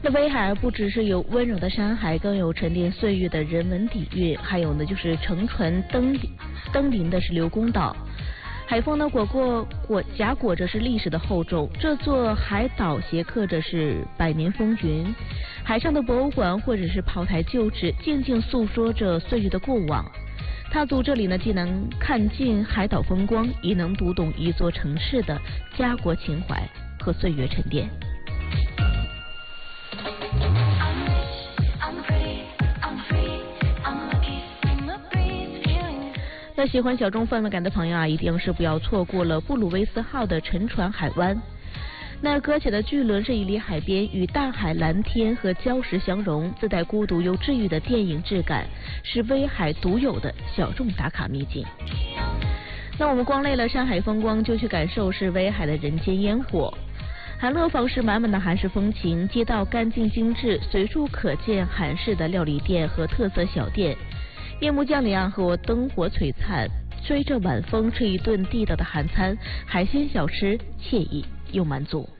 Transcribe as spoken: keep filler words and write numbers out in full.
那威海不只是有温柔的山海，更有沉淀岁月的人文底蕴，还有呢就是乘船登登临的是刘公岛。海风呢裹过裹夹裹着是历史的厚重，这座海岛斜刻着是百年风云。海上的博物馆或者是炮台旧址，静静诉说着岁月的过往。踏足这里呢，既能看尽海岛风光，也能读懂一座城市的家国情怀和岁月沉淀。那喜欢小众氛围感的朋友啊，一定是不要错过了布鲁威斯号的沉船海湾。那搁浅的巨轮是一离海边，与大海、蓝天和礁石相融，自带孤独又治愈的电影质感，是威海独有的小众打卡秘境。那我们光累了山海风光，就去感受是威海的人间烟火。韩乐坊是满满的韩式风情，街道干净精致，随处可见韩式的料理店和特色小店。夜幕降临啊，和灯火璀璨，吹着晚风吃一顿地道的韩餐，海鲜小吃惬意又满足。